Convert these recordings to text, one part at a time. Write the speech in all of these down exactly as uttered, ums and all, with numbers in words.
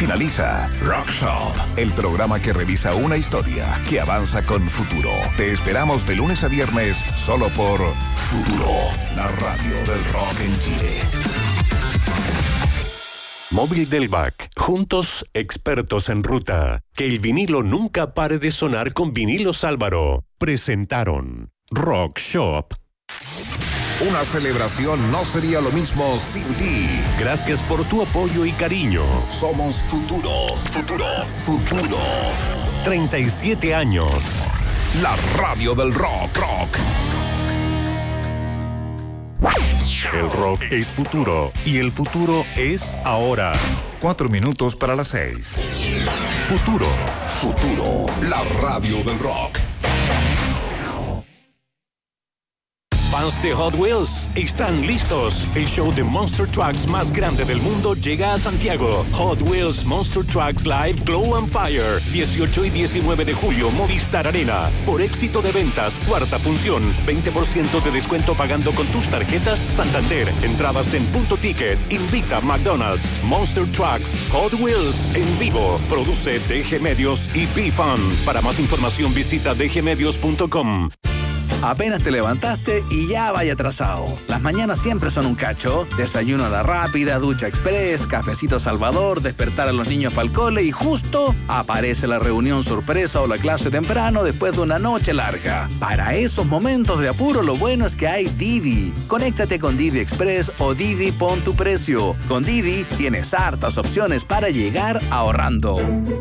finaliza Rock Shop, el programa que revisa una historia que avanza con futuro. Te esperamos de lunes a viernes solo por Futuro, la radio del rock en Chile. Móvil del B A C. Juntos, expertos en ruta. Que el vinilo nunca pare de sonar con Vinilos Álvaro. Presentaron Rock Shop. Una celebración no sería lo mismo sin ti. Gracias por tu apoyo y cariño. Somos Futuro, Futuro, Futuro. treinta y siete años. La radio del rock, rock. El rock es futuro y el futuro es ahora. Cuatro minutos para las seis. Futuro. Futuro, la radio del rock. Fans de Hot Wheels, están listos. El show de Monster Trucks más grande del mundo llega a Santiago. Hot Wheels Monster Trucks Live Glow and Fire. dieciocho y diecinueve de julio, Movistar Arena. Por éxito de ventas, cuarta función. veinte por ciento de descuento pagando con tus tarjetas Santander. Entradas en Punto Ticket. Invita McDonald's. Monster Trucks Hot Wheels en vivo. Produce D G Medios y B-Fun. Para más información visita d g medios punto com. Apenas te levantaste y ya vaya atrasado. Las mañanas siempre son un cacho. Desayuno a la rápida, ducha express, cafecito Salvador, despertar a los niños para el cole y justo aparece la reunión sorpresa o la clase temprano después de una noche larga. Para esos momentos de apuro lo bueno es que hay Didi. Conéctate con Didi Express o Didi Pon tu Precio. Con Didi tienes hartas opciones para llegar ahorrando.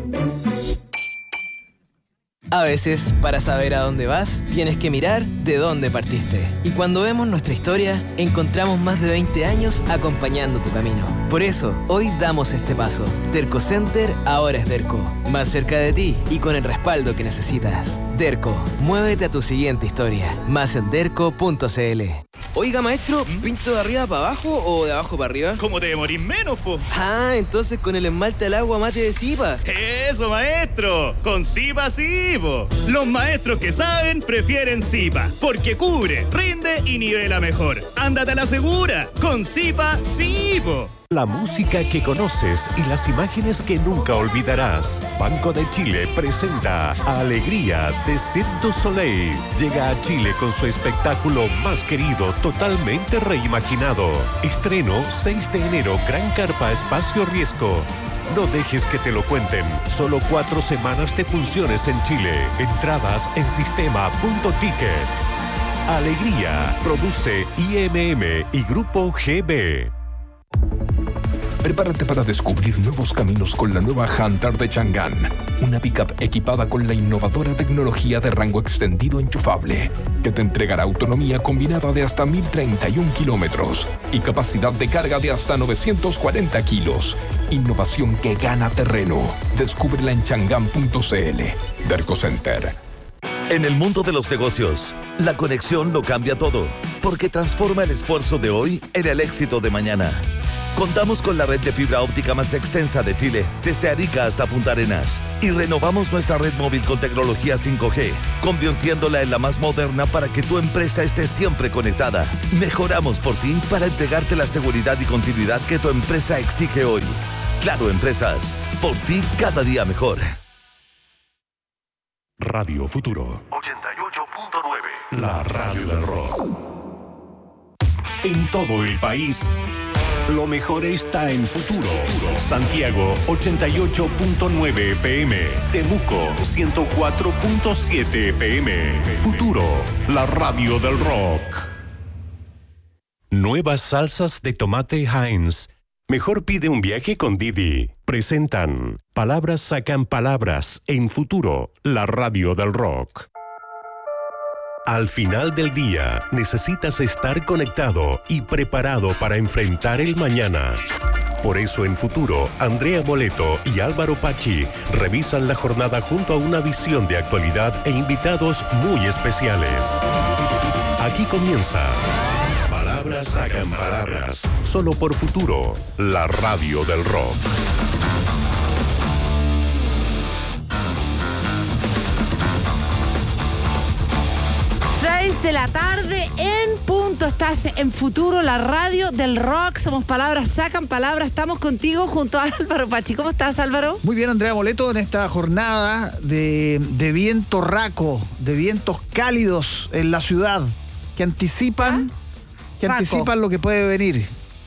A veces, para saber a dónde vas, tienes que mirar de dónde partiste. Y cuando vemos nuestra historia, encontramos más de veinte años acompañando tu camino. Por eso, hoy damos este paso. Derco Center ahora es Derco. Más cerca de ti y con el respaldo que necesitas. Derco, muévete a tu siguiente historia. Más en derco punto c l. Oiga, maestro, ¿pinto de arriba para abajo o de abajo para arriba? ¿Cómo te demorís menos, po? Ah, entonces con el esmalte al agua mate de Zipa. ¡Eso, maestro! ¡Con Zipa sí, po! Los maestros que saben prefieren Zipa, porque cubre, rinde y nivela mejor. ¡Ándate a la segura! ¡Con Zipa sí, po! La música que conoces y las imágenes que nunca olvidarás. Banco de Chile presenta Alegría de Cirque du Soleil. Llega a Chile con su espectáculo más querido, totalmente reimaginado. Estreno seis de enero, Gran Carpa Espacio Riesgo. No dejes que te lo cuenten. Solo cuatro semanas de funciones en Chile. Entradas en sistema punto ticket. Alegría. Produce I M M y Grupo G B. Prepárate para descubrir nuevos caminos con la nueva Hunter de Chang'an, una pickup equipada con la innovadora tecnología de rango extendido enchufable, que te entregará autonomía combinada de hasta mil treinta y un kilómetros y capacidad de carga de hasta novecientos cuarenta kilos. Innovación que gana terreno. Descúbrela en chang'an punto c l. Derco Center. En el mundo de los negocios, la conexión lo cambia todo, porque transforma el esfuerzo de hoy en el éxito de mañana. Contamos con la red de fibra óptica más extensa de Chile, desde Arica hasta Punta Arenas. Y renovamos nuestra red móvil con tecnología cinco G, convirtiéndola en la más moderna para que tu empresa esté siempre conectada. Mejoramos por ti para entregarte la seguridad y continuidad que tu empresa exige hoy. Claro, Empresas, por ti cada día mejor. Radio Futuro ochenta y ocho punto nueve. La radio del rock. En todo el país, lo mejor está en Futuro. Santiago ochenta y ocho punto nueve F M. Temuco ciento cuatro punto siete F M. Futuro, la radio del rock. Nuevas salsas de tomate Heinz. Mejor pide un viaje con Didi. Presentan Palabras sacan palabras en Futuro, la radio del rock. Al final del día, necesitas estar conectado y preparado para enfrentar el mañana. Por eso en Futuro, Andrea Boleto y Álvaro Pachi revisan la jornada junto a una visión de actualidad e invitados muy especiales. Aquí comienza Palabras sacan palabras, solo por Futuro, la radio del rock. seis de la tarde en punto. Estás en Futuro, la radio del rock. Somos Palabras Sacan Palabras. Estamos contigo junto a Álvaro Pachi. ¿Cómo estás, Álvaro? Muy bien, Andrea Moleto, en esta jornada de, de viento raco, de vientos cálidos en la ciudad que anticipan, ¿Ah? que raco. anticipan lo que puede venir.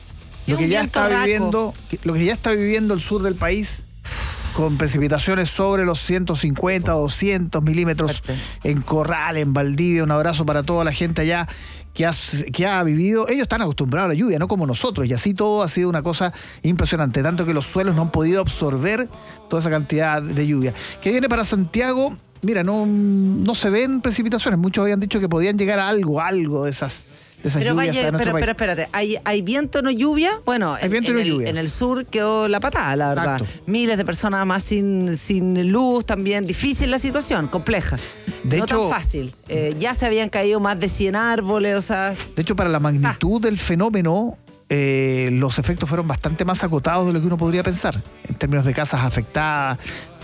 Lo que ya está raco. viviendo, lo que ya está viviendo el sur del país, con precipitaciones sobre los ciento cincuenta, doscientos milímetros en Corral, en Valdivia. Un abrazo para toda la gente allá que ha, que ha vivido. Ellos están acostumbrados a la lluvia, no como nosotros, y así todo ha sido una cosa impresionante, tanto que los suelos no han podido absorber toda esa cantidad de lluvia. Que viene para Santiago, mira, no, no se ven precipitaciones. Muchos habían dicho que podían llegar a algo, algo de esas... Pero, vaya, pero, pero espérate, ¿hay, ¿hay viento no lluvia? Bueno, hay en, viento en, no el, lluvia. en el sur quedó la patada, la Exacto. verdad. Miles de personas más sin, sin luz también. Difícil la situación, compleja. De no hecho, tan fácil. Eh, ya se habían caído más de cien árboles, o sea... De hecho, para la magnitud ah. del fenómeno, eh, los efectos fueron bastante más acotados de lo que uno podría pensar. En términos de casas afectadas,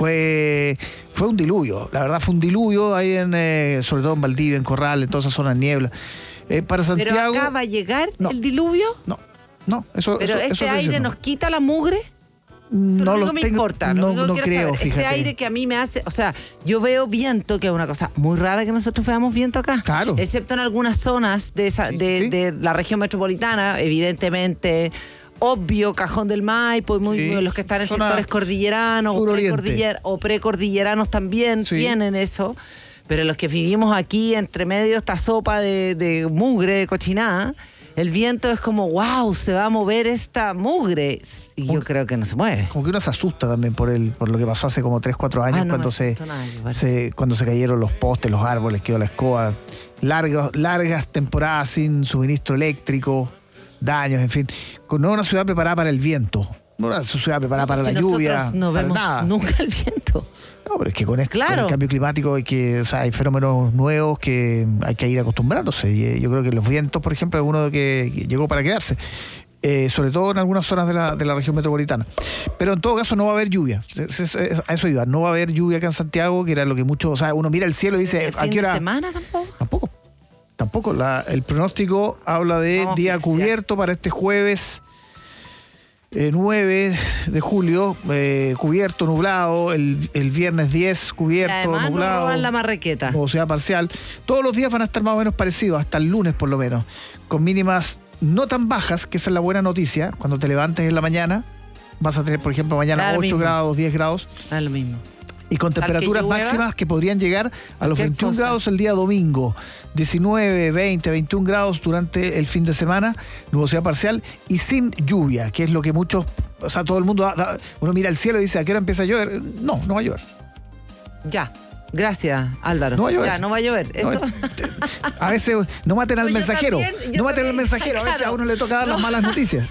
fue, fue un diluvio. La verdad fue un diluvio ahí, en, eh, sobre todo en Valdivia, en Corral, en todas esas zonas de niebla. Eh, para Santiago, ¿Pero acá va a llegar no, el diluvio? No, no. Eso, ¿Pero eso, este eso aire no. nos quita la mugre? Eso no lo único lo que me tengo, importa. No, lo único no que creo, saber, fíjate. Este aire que a mí me hace... O sea, yo veo viento, que es una cosa muy rara que nosotros veamos viento acá. Claro. Excepto en algunas zonas de, esa, Sí, de, sí. de la región metropolitana, evidentemente... Obvio, Cajón del Maipo, y muy, Sí. los que están en Zona sectores cordilleranos o, precordiller, o precordilleranos también Sí. tienen eso. Pero los que vivimos aquí, entre medio de esta sopa de, de mugre, de cochinada, el viento es como, wow, se va a mover esta mugre. Y yo creo que no se mueve. Como que uno se asusta también por el, por lo que pasó hace como tres, cuatro años, Ah, no cuando, me se, asustó nada, me se, cuando se cayeron los postes, los árboles, quedó la escoba. Largos, largas temporadas sin suministro eléctrico, daños, en fin. No una ciudad preparada para el viento. No una ciudad preparada para si la lluvia. Nosotros no para vemos nada. nunca el viento. No, pero es que con, este, Claro. con el cambio climático hay que, o sea, hay fenómenos nuevos que hay que ir acostumbrándose. Y eh, yo creo que los vientos, por ejemplo, es uno que llegó para quedarse. Eh, sobre todo en algunas zonas de la, de la región metropolitana. Pero en todo caso no va a haber lluvia. A eso iba. No va a haber lluvia acá en Santiago, que era lo que muchos... O sea, uno mira el cielo y dice... ¿El ¿a fin qué hora? de semana tampoco? Tampoco. Tampoco. La, el pronóstico habla de Vamos día a oficiar. cubierto para este jueves eh, nueve de julio. Eh, cubierto, nublado. El, el viernes diez, Y cubierto, además nublado. no roban la marraqueta. Nubosidad parcial. Todos los días van a estar más o menos parecidos, hasta el lunes por lo menos. Con mínimas no tan bajas, que esa es la buena noticia. Cuando te levantes en la mañana, vas a tener, por ejemplo, mañana Da lo ocho mismo. grados, diez grados. Da lo mismo. Y con Tal que temperaturas llueva, máximas que podrían llegar a los cualquier veintiún cosa. grados el día domingo. diecinueve, veinte, veintiún grados durante el fin de semana, nubosidad parcial y sin lluvia, que es lo que muchos, o sea, todo el mundo, da, da, uno mira al cielo y dice, ¿a qué hora empieza a llover? No, no va a llover. Ya. Gracias, Álvaro. No va a llover. Ya, no va a llover. Eso. No, a veces no maten al No, yo mensajero, también, yo no maten al también, mensajero, a veces claro. a uno le toca dar No. las malas noticias.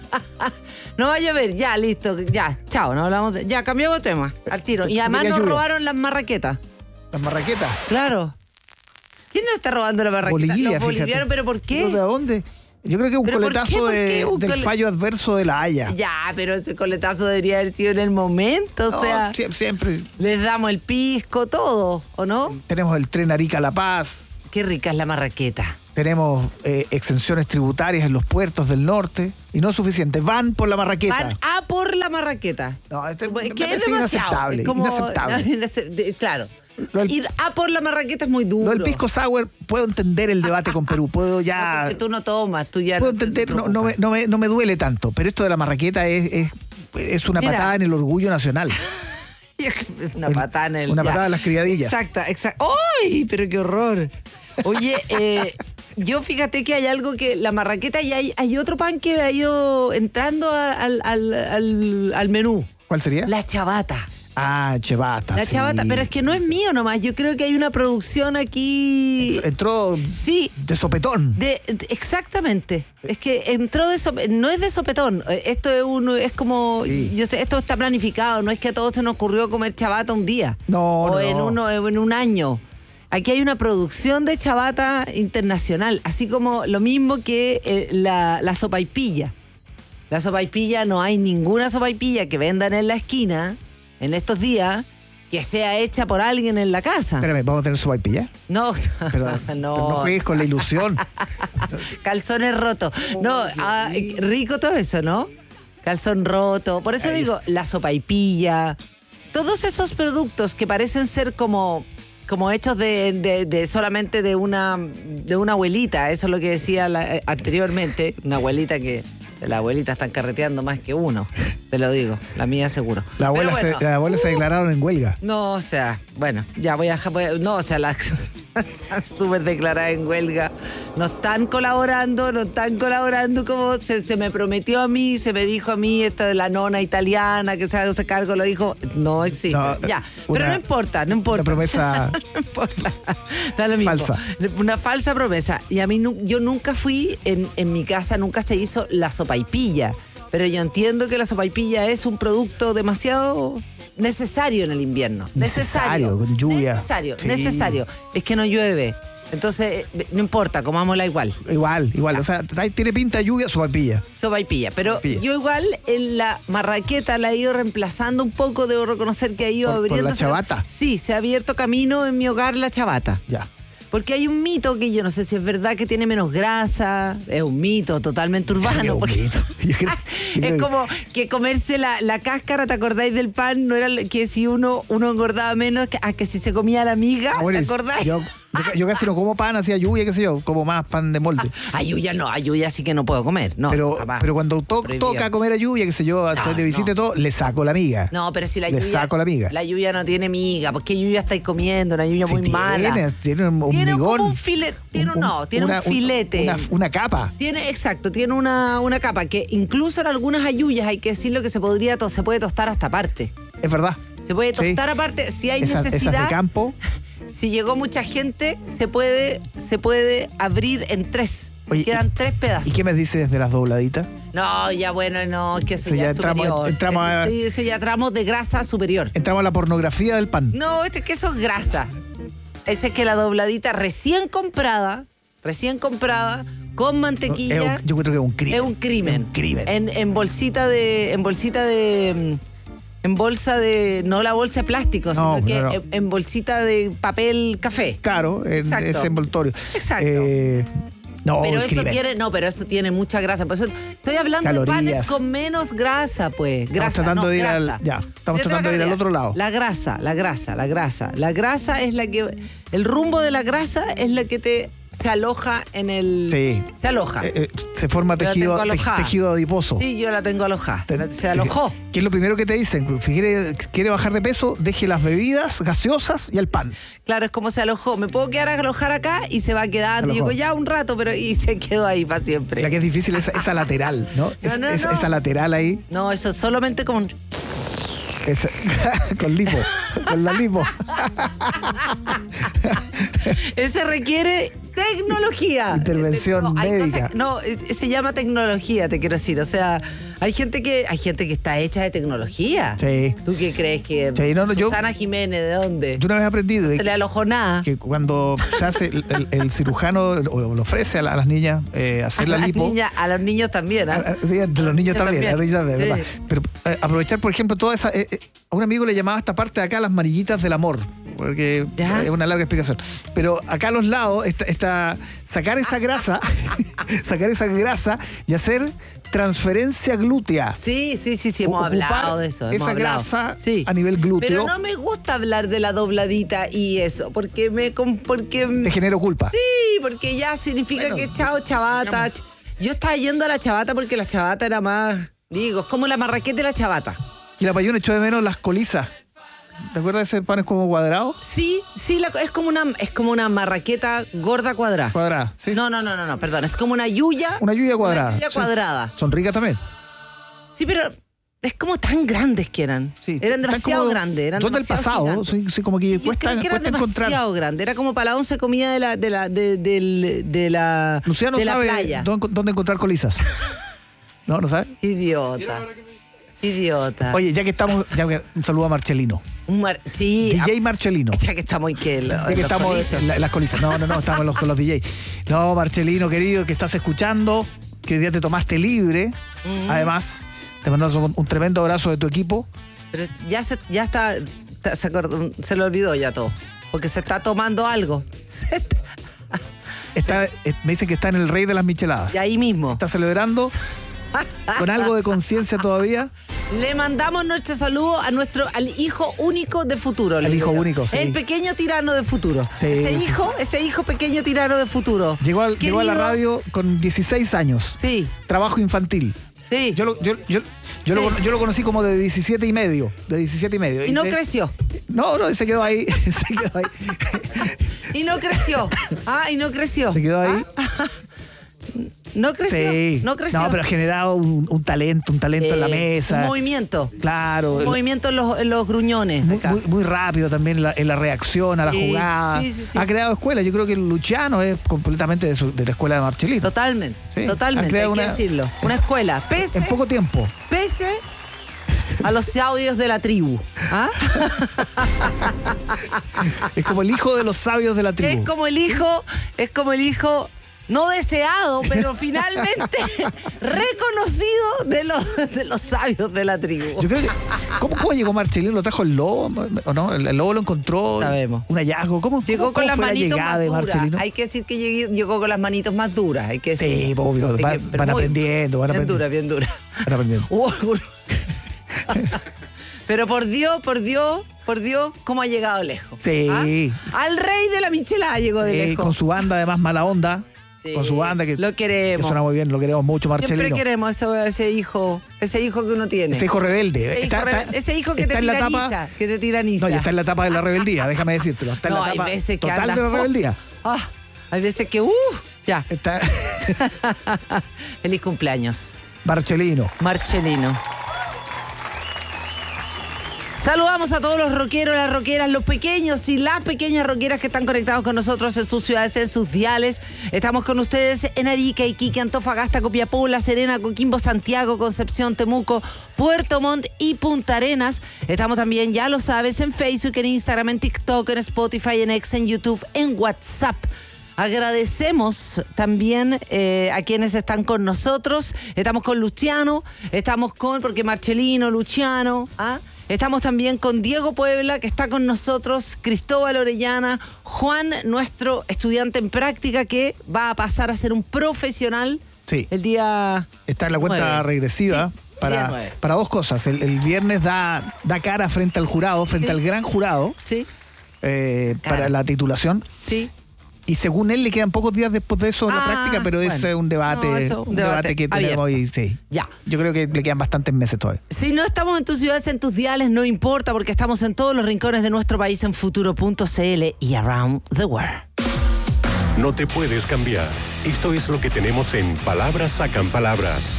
No va a llover, ya, listo, ya, chao, no hablamos de... Ya, cambiamos de tema, al tiro. Y además querías nos lluvia. robaron las marraquetas. Las marraquetas. Claro. ¿Quién nos está robando la marraqueta? Bolivia, Los bolivianos, fíjate. ¿pero por qué? ¿De dónde? Yo creo que un ¿Pero por qué? coletazo ¿Por de- qué un del cole- fallo adverso de la Haya. Ya, pero ese coletazo debería haber sido en el momento, o No, sea, sie- siempre les damos el pisco, todo, ¿o no? tenemos el tren Arica-La Paz. Qué rica es la marraqueta. Tenemos eh, exenciones tributarias en los puertos del norte y no es suficiente. Van por la marraqueta. Van a por la marraqueta. No, este me que parece es demasiado. inaceptable, Es como- inaceptable. no, inacep- de- claro. Lo del- Ir a por la marraqueta es muy duro. Lo del pisco sour, puedo entender el debate con Perú. Puedo No, ya... porque tú no tomas, tú ya puedo no te entender, no, no, me, preocupas. no, me, no me duele tanto. Pero esto de la marraqueta es, es, es una Mira. patada en el orgullo nacional. Una El- patada en el... una ya. patada en las criadillas. Exacta, exacto. ¡Ay! Pero qué horror. Oye, eh, yo fíjate que hay algo que la marraqueta y hay, hay otro pan que ha ido entrando a- al, al, al, al menú. ¿Cuál sería? La chabata. Ah, chevata. La sí. chabata, pero es que no es mío nomás. Yo creo que hay una producción aquí. Entró Sí. de sopetón. De, de- exactamente. Es que entró de sope- no es de sopetón. Eh, Esto es uno, es como, Sí. yo sé, esto está planificado. No es que a todos se nos ocurrió comer chabata un día. No, o no, en no. uno, en un año. Aquí hay una producción de chabata internacional, así como lo mismo que eh, la, la sopaipilla. La sopaipilla, no hay ninguna sopaipilla que vendan en la esquina en estos días que sea hecha por alguien en la casa. Espérame, ¿vamos a tener sopaipilla? No, Perdón, no. No juegues con la ilusión. Calzones rotos. No, ah, rico todo eso, ¿no? Calzón roto. Por eso Ahí digo, la sopaipilla. Todos esos productos que parecen ser como, como hechos de, de, de solamente de una, de una abuelita. Eso es lo que decía la, eh, anteriormente. Una abuelita que... La abuelita están carreteando más que uno, te lo digo, la mía seguro. La abuela, bueno, se, la abuela uh, se declararon en huelga. No, o sea, bueno, ya voy a... Voy a no, o sea, la súper declarada en huelga. No están colaborando, no están colaborando como se, se me prometió a mí, se me dijo a mí esto de la nona italiana que se hace cargo, lo dijo, no existe. No, ya, una, pero no importa, no importa. Una promesa no importa, da lo mismo. Falsa. Una falsa promesa. Y a mí, yo nunca fui, en, en mi casa nunca se hizo la sopaipilla, pero yo entiendo que la sopaipilla es un producto demasiado... necesario en el invierno. Necesario. Necesario, con lluvia. Necesario, sí. necesario. Es que no llueve. Entonces, no importa, comámosla igual. Igual, igual. O sea, tiene pinta de lluvia, sopaipilla. Sopaipilla. Pero sopaipilla. Yo igual en la marraqueta la he ido reemplazando un poco, debo reconocer que ha ido por, abriendo. ¿Por la chabata? Sí, se ha abierto camino en mi hogar la chabata. Ya. Porque hay un mito que yo no sé si es verdad que tiene menos grasa. Es un mito totalmente urbano. Es un porque mito. Yo creo, yo creo es como que comerse la, la cáscara, ¿te acordáis del pan? No era que si uno, uno engordaba menos, que, a que si se comía la miga, ah, bueno, ¿te acordáis? Yo, yo, yo casi no como pan, hacía lluvia, qué sé yo, como más pan de molde. Ah, ayuya no, ayuya sí que no puedo comer. No, pero, papá, pero cuando to, toca comer ayuya, qué sé yo, antes no, de visite no. todo, le saco la miga. No, pero si la le ayuya... Le saco la miga. La ayuya no tiene miga, porque ayuya estáis comiendo, una ayuya si muy tiene, mala. Tiene un, un tiene migón. Como un filete, tiene un, no, tiene una, un filete. Una, una capa. Tiene, exacto, tiene una, una capa que incluso en algunas ayuyas hay que decirlo que se podría to, se puede tostar hasta aparte. Es verdad. Se puede tostar sí. aparte, si hay Esa, necesidad. Esas de campo. Si llegó mucha gente, se puede, se puede abrir en tres. Oye, Quedan tres pedazos. ¿Y qué me dices de las dobladitas? No, ya bueno, no, es que eso sí, ya, ya es entramos, superior. Entramos a, sí, eso ya entramos de grasa superior. Entramos a la pornografía del pan. No, este es que eso es grasa. Ese es que la dobladita recién comprada, recién comprada, con mantequilla. No, es un, yo creo que es un crimen. Es un crimen. Es un crimen. En, en bolsita de. En bolsita de. En bolsa de. No la bolsa de plástico, no, sino que no, no. En, en bolsita de papel café. Claro, en Exacto. ese envoltorio. Exacto. Eh, no, pero eso crimen. tiene, no, pero eso tiene mucha grasa. Por eso estoy hablando Calorías. de panes con menos grasa, pues. Grasa, estamos tratando no, de ir grasa. al, ya, estamos Mira, tratando de ir al otro lado. La grasa, la grasa, la grasa. La grasa es la que. El rumbo de la grasa es la que te se aloja en el. Sí. Se aloja. Eh, eh, se forma Yo la tejido, tengo te, alojada. tejido adiposo. Sí, yo la tengo alojada. Te- Se alojó. te- ¿Qué es lo primero que te dicen? Si quiere, quiere bajar de peso, deje las bebidas gaseosas y el pan. Claro, es como se alojó. Me puedo quedar a alojar acá y se va quedando. Se Yo alojó. digo ya un rato, pero y se quedó ahí para siempre. La que es difícil es esa lateral, ¿no? No, Es- no, es- no. Esa lateral ahí, No, eso solamente con. esa- con lipo, con la lipo. Ese requiere tecnología. Intervención No, hay médica. cosas- no, eh, se llama tecnología, te quiero decir. O sea, hay gente que hay gente que está hecha de tecnología. Sí. ¿Tú qué crees que Sí, no, no, yo- Susana Jiménez, ¿de dónde? Yo una vez aprendí de Se que, le alojó nada. que cuando se hace el, el- el cirujano o le ofrece a, la- a las niñas eh, hacer a, la las lipo. niñas- a los niños también, ¿ah? A- a- sí, entre los niños Yo también, también. a los niños también, Sí. ¿verdad? Pero eh, aprovechar, por ejemplo, toda esa. eh, eh, a un amigo le llamaba esta parte de acá las marillitas del amor, porque ¿Ya? es una larga explicación. Pero acá a los lados, esta, esta- sacar esa grasa, sacar esa grasa y hacer transferencia glútea. Sí, sí, sí, sí, hemos Ocupar hablado de eso. hemos esa hablado. grasa Sí. a nivel glúteo. Pero no me gusta hablar de la dobladita y eso, porque me. com- Porque, Te genero culpa. sí, porque ya significa Bueno, que chao, chabata. ch- Yo estaba yendo a la chabata porque la chabata era más. Digo, es como la marraqueta y la chabata. Y la Payún echó de menos las colizas. ¿Te acuerdas de ese pan es como cuadrado? Sí, sí, la- es como una es como una marraqueta gorda cuadrada. Cuadrada, sí. No, no, no, no, no, perdón, es como una yuya. Una lluvia cuadrada. Una yuya sí. cuadrada. Son ricas también. Sí, pero es como tan grandes que eran. Sí, eran están demasiado como- grandes, eran son del demasiado pasado, gigantes. sí, sí, como que Sí, yo cuesta, creo que eran cuesta encontrar. demasiado grande. Era como para la once comida de la de la de, del- de la Luciano de la sabe playa. dónde, dónde encontrar colizas. ¿No? ¿No sabe? Idiota. Idiota. Oye, ya que estamos, ya que, un saludo a Marcelino. Un mar- sí, D J Marcelino. a- ya que estamos en que, lo- Ya que los estamos corizos. en la- en las colizas. No, no, no, estamos los- con los D J. No, Marcelino, querido, que estás escuchando, que hoy día te tomaste libre. Mm. Además, te mandamos un, un tremendo abrazo de tu equipo. Pero ya se, ya está Se, acordó, se le olvidó ya todo. Porque se está tomando algo. Está, me dicen que está en el rey de las micheladas. Y ahí mismo. Está celebrando con algo de conciencia todavía. Le mandamos nuestro saludo a nuestro al hijo único de Futuro. El hijo único, sí. El pequeño tirano de Futuro. Sí, ese sí, hijo, sí. ese hijo pequeño tirano de Futuro. Llegó, al, Querido, llegó a la radio con dieciséis años. Sí. Trabajo infantil. Sí. Yo lo, yo, yo, yo, Sí. lo, yo lo conocí como de diecisiete y medio. De diecisiete y medio. Y no se, creció. No, no, se quedó ahí. Se quedó ahí. Y no creció. Ah, y no creció. Se quedó ahí. Ah. No creció. Sí. No creció. No, pero ha generado un, un talento, un talento Eh, en la mesa. Un movimiento. Claro. Un el- movimiento en los, en los gruñones. Muy, acá. muy, muy rápido también en la, en la reacción a la Sí, jugada. sí, sí, sí. Ha creado escuela. Yo creo que Luciano es completamente de, su- de la escuela de Marchelino. Totalmente. Sí, ha Totalmente. Hay creado que una- decirlo. Una escuela. Pese, En poco tiempo. pese a los sabios de la tribu. ¿Ah? Es como el hijo de los sabios de la tribu. Es como el hijo, es como el hijo no deseado, pero finalmente reconocido de los, de los sabios de la tribu. Yo creo que. ¿Cómo, cómo llegó Marchelino? ¿Lo trajo el lobo? ¿O no? ¿El, el lobo lo encontró? Sabemos. ¿Un hallazgo? ¿Cómo, Llegó cómo, con cómo las fue la manitos llegada más de duras. Marchelino? Hay que decir que llegué- llegó con las manitos más duras. Hay que decir. Sí, obvio. Hay Van, que- pero van muy- aprendiendo, van bien aprendiendo. dura, bien dura. Van aprendiendo. Hubo algunos- Pero por Dios, por Dios, por Dios, ¿cómo ha llegado lejos? Sí. ¿Ah? Al rey de la michelada llegó de Sí, lejos. con su banda, además, mala onda. Sí. Con su banda que, Lo queremos. que suena muy bien, lo queremos mucho, Marchelino. Siempre queremos ese, ese hijo, ese hijo que uno tiene. Ese hijo rebelde. Ese hijo, Está- rebe- está- ese hijo que está te en la tiraniza, etapa- que te tiraniza. No, y está en la etapa de la rebeldía, déjame decírtelo. Está en No, la hay etapa veces que total anda- de la rebeldía. Ah, hay veces que, uh, ya. Está Feliz cumpleaños, Marchelino. Marchelino. Saludamos a todos los rockeros, las rockeras, los pequeños y las pequeñas rockeras que están conectados con nosotros en sus ciudades, en sus diales. Estamos con ustedes en Arica, Iquique, Antofagasta, Copiapó, La Serena, Coquimbo, Santiago, Concepción, Temuco, Puerto Montt y Punta Arenas. Estamos también, ya lo sabes, en Facebook, en Instagram, en TikTok, en Spotify, en X, en YouTube, en WhatsApp. Agradecemos también eh, a quienes están con nosotros. Estamos con Luciano, estamos con, porque Marchelino, Luciano, ¿ah? Estamos también con Diego Puebla, que está con nosotros, Cristóbal Orellana, Juan, nuestro estudiante en práctica, que va a pasar a ser un profesional Sí. el día... Está en la cuenta nueve. regresiva. Sí, día Para, nueve. para dos cosas. El, el viernes da, da cara frente al jurado, frente Sí. al gran jurado, Sí, eh, Cara. para la titulación. sí. Y según él, le quedan pocos días después de eso en la Ah, práctica, pero bueno. es eh, un debate, No, eso, un debate, que tenemos y sí. Ya. Yo creo que le quedan bastantes meses todavía. Si no estamos en tus ciudades, en tus diales, no importa, porque estamos en todos los rincones de nuestro país en futuro punto c l y around the world. No te puedes cambiar. Esto es lo que tenemos en Palabras Sacan Palabras.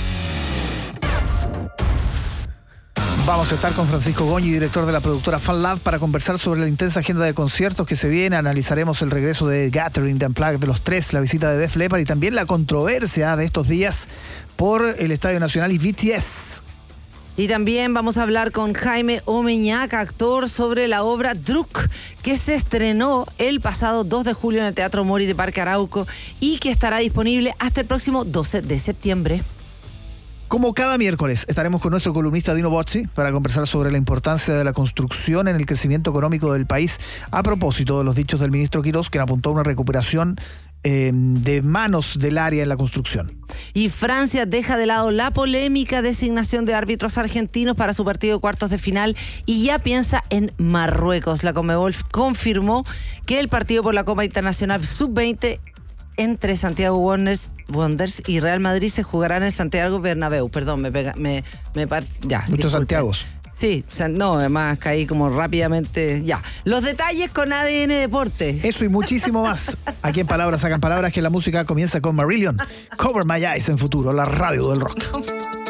Vamos a estar con Francisco Goñi, director de la productora Fan Lab, para conversar sobre la intensa agenda de conciertos que se viene. Analizaremos el regreso de Gathering, de Unplugged de los tres, la visita de Def Leppard y también la controversia de estos días por el Estadio Nacional y B T S. Y también vamos a hablar con Jaime Omeñac, actor, sobre la obra Druk, que se estrenó el pasado dos de julio en el Teatro Mori de Parque Arauco y que estará disponible hasta el próximo doce de septiembre. Como cada miércoles, estaremos con nuestro columnista Dino Bocci para conversar sobre la importancia de la construcción en el crecimiento económico del país, a propósito de los dichos del ministro Quirós, que apuntó a una recuperación eh, de manos del área en la construcción. Y Francia deja de lado la polémica designación de árbitros argentinos para su partido de cuartos de final y ya piensa en Marruecos. La Conmebol confirmó que el partido por la Copa Internacional sub veinte entre Santiago Wanderers Wonders y Real Madrid se jugará en el Santiago Bernabéu. Perdón, me pega, me, me par- ya. Muchos disculpen. Santiagos. Sí, san- no, además caí como rápidamente. Ya. Los detalles con A D N Deportes. Eso y muchísimo más. Aquí en Palabras Sacan Palabras, que la música comienza con Marillion. Cover My Eyes en futuro, la radio del rock.